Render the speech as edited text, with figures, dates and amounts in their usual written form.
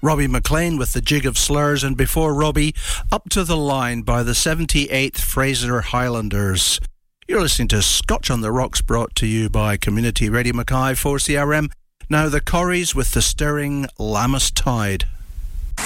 Robbie McLean with the Jig of Slurs, and before Robbie, Up to the Line by the 78th Fraser Highlanders. You're listening to Scotch on the Rocks, brought to you by Community Radio Mackay 4CRM. Now the Corries with the stirring Lammas Tide.